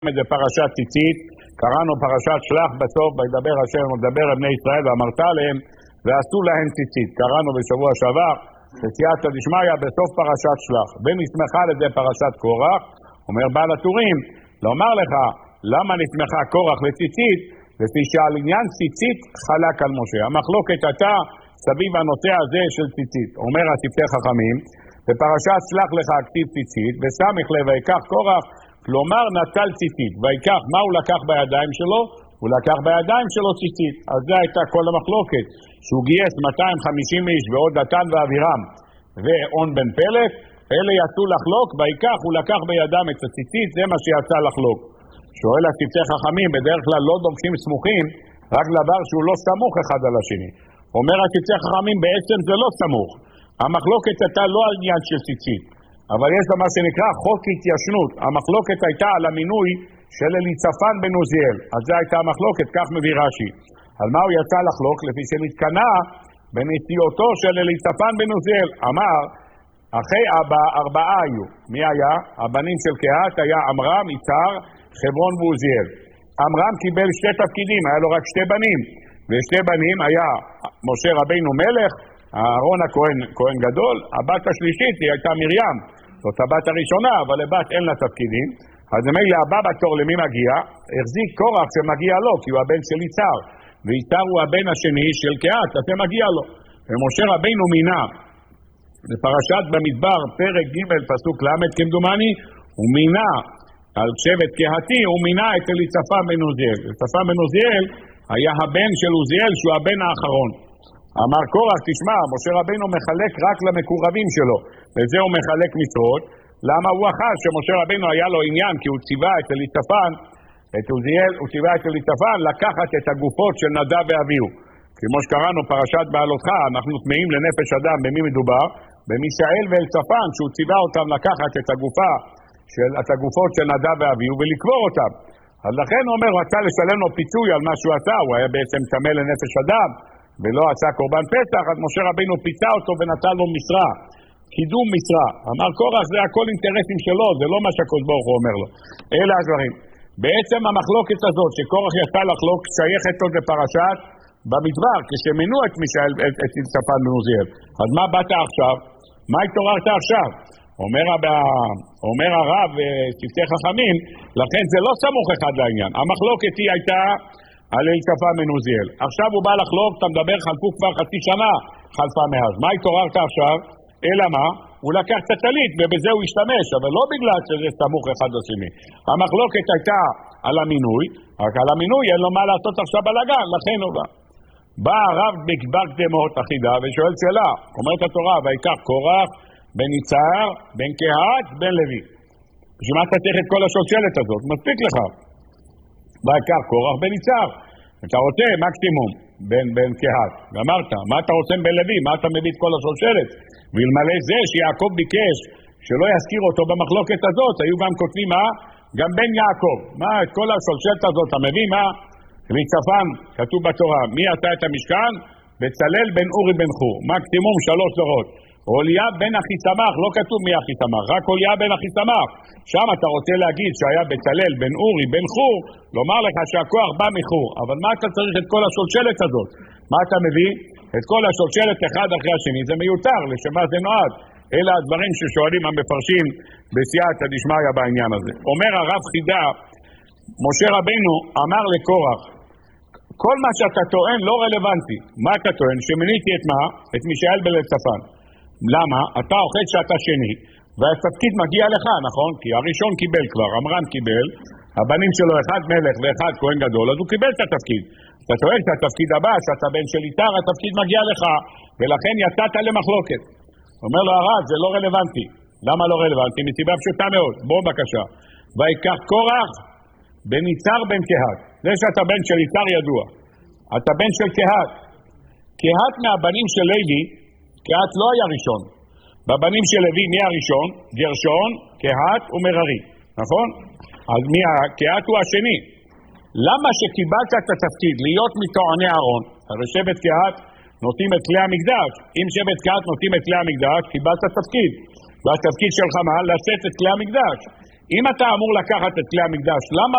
זה פרשת ציצית, קראנו פרשת שלח בסוף, וידבר השם ומדבר על בני ישראל ואמרת עליהם ועשו להם ציצית. קראנו בשבוע שעבר, בסייעתא דשמיא בסוף פרשת שלח. ונשמחה לזה פרשת קורח, אומר בעל הטורים, לומר לך למה נשמחה קורח לציצית, לפי שעל עניין ציצית חלק על משה. המחלוקת הייתה סביב הנושא הזה של ציצית. אומר השפתי חכמים, בפרשת שלח לך כתיב ציצית, וסמך לב ויקח קורח, כלומר נטל ציצית, ויקח, מה הוא לקח בידיים שלו? הוא לקח בידיים שלו ציצית. אז זה הייתה כל המחלוקת, שהוא גייס 250 איש ועוד דתן ואבירם ואון בן פלט, אלה יצאו לחלוק, ויקח, הוא לקח בידם את הציצית, זה מה שיצא לחלוק. שואל השפתי חכמים, בדרך כלל לא דורשים סמוכים, רק לדבר שהוא לא סמוך אחד על השני. אומר השפתי חכמים, בעצם זה לא סמוך. המחלוקת הייתה לא על עניין של ציצית, אבל יש לה מה שנקרא חוק התיישנות. המחלוקת הייתה על המינוי של אליצפן בן עוזיאל. אז זו הייתה המחלוקת, כך מביא רש"י. על מה הוא יצא לחלוק? לפי שנתקנה בנשיאותו של אליצפן בן עוזיאל. אמר, אחרי אבא 4 היו. מי היה? הבנים של קהת היה עמרם, יצהר, חברון ועוזיאל. עמרם קיבל 2 תפקידים, היה לו רק 2 בנים. ו2 בנים היה משה רבינו מלך, אהרון הכהן, כהן גדול. הבת השלישית היא הייתה מרים, זאת הבת הראשונה, אבל לבת אין לה תפקידים. אז מילא הבא בתור למי מגיע? החזיק קורח שמגיע לו, כי הוא הבן של יצהר, ויצהר הוא הבן השני של קהת, אז זה מגיע לו. ומשה רבינו מינה, בפרשת במדבר, פרק ג' פסוק ל' כמדומני, הוא מינה על שבט קהתי, הוא מינה את אליצפן בן עוזיאל. אליצפן בן עוזיאל היה הבן של עוזיאל, שהוא הבן האחרון. אמר קורח, תשמע, משה רבינו מחלק רק למקורבים שלו, וזה הוא מחלק משרות. למה הוא אחר שמשה רבינו היה לו עניין, כי הוא ציווה את אליצפן, את עוזיאל, הוא ציווה את אליצפן לקחת את הגופות של נדב ואביהו. כמו שקראנו פרשת בעלותך, אנחנו טמאים לנפש אדם, במי מדובר? במישאל ואליצפן, שהוא ציווה אותם לקחת את הגופות של נדב ואביהו ולקבור אותם. אז לכן הוא אומר, הוא רצה לשלם לו פיצוי על מה שהוא עשה, הוא היה בעצם טמא לנפש אדם, ולא עשה קורבן פסח, אז משה רבינו פיצה אותו ונתן לו משרה, קידום משרה. אמר קורח, זה הכל אינטרסים שלו, זה לא מה שהקדוש ברוך הוא אומר לו. אלה הדברים. בעצם המחלוקת הזאת שקורח יצא לחלוק, שייכת עוד לפרשת במדבר, כשמינו את מישאל, את אליצפן בן עוזיאל. אז מה באת עכשיו? מה התעוררת עכשיו? אומר הרב שפתי חכמים, לכן זה לא סמוך אחד לעניין. המחלוקת היא הייתה על אליצפן בן עוזיאל. עכשיו הוא בא לחלוק, אתה מדבר, חלפו כבר 0.5 שנה, חלפה מאז. מה התעוררת עכשיו? אלא מה? הוא לקח את הטלית ובזה הוא השתמש, אבל לא בגלל שזה סמוך אחד לשני. המחלוקת הייתה על המינוי, רק על המינוי אין לו מה לעשות עכשיו בלגן, לכן הוא בא. בא הרב בקבר קדמות אחידה ושואל שאלה, אומרת התורה, ויקח קורח בן יצהר, בן קהת, בן לוי. בשביל מה אתה צריך את כל השושלת הזאת? מספיק לך. ויקח קורח בן יצהר. אתה רוצה מקסימום בן קהת. ואמרת, מה אתה רוצה בן לוי? מה אתה מביא את כל השושלת? ואלמלא זה שיעקב ביקש שלא יזכיר אותו במחלוקת הזאת, היו גם כותבים מה? גם בן יעקב. מה? את כל השושלת הזאת, אתה מביא מה? אליצפן, כתוב בתורה, מי עשה את המשכן? בצלאל בן אורי בן חור. מקסימום 3 דורות. אוליאב בן אחיסמך, לא כתוב מי אחיסמך, רק אוליאב בן אחיסמך. שם אתה רוצה להגיד שהיה בצלאל בן אורי בן חור, לומר לך שהכוח בא מחור. אבל מה אתה צריך את כל השושלת הזאת? מה אתה מביא? את כל השושלת אחד אחרי השני, זה מיותר, לשמה זה נועד. אלה הדברים ששואלים המפרשים בסייעתא דשמיא בעניין הזה. אומר הרב חידה, משה רבינו אמר לקורח, כל מה שאתה טוען לא רלוונטי. מה אתה טוען? שמיניתי את מה? את מישאל בן אליצפן. למה? אתה אוכל שאתה שני, והתפקיד מגיע לך, נכון? כי הראשון קיבל כבר, עמרם קיבל, הבנים שלו אחד מלך ואחד כהן גדול, אז הוא קיבל את התפקיד. אתה טוען שהתפקיד הבא, שאתה בן של יצהר, התפקיד מגיע לך, ולכן יצאת למחלוקת. אומר לו הרב, זה לא רלוונטי. למה לא רלוונטי? מסיבה פשוטה מאוד. בוא בבקשה. ויקח קורח בן יצהר בן קהת. זה שאתה בן של יצהר ידוע. אתה בן של קהת. קהת מהבנים של לוי, קהת לא היה ראשון. בבנים של לוי מי הראשון? גרשון, קהת ומררי. נכון? אז קהת הוא השני. למה שקיבלת את התפקיד להיות מטועני אהרון? הרי שבט קהת נותנים את כלי המקדש. אם שבט קהת נותנים את כלי המקדש, קיבלת תפקיד. והתפקיד שלך מה? לשאת את כלי המקדש. אם אתה אמור לקחת את כלי המקדש, למה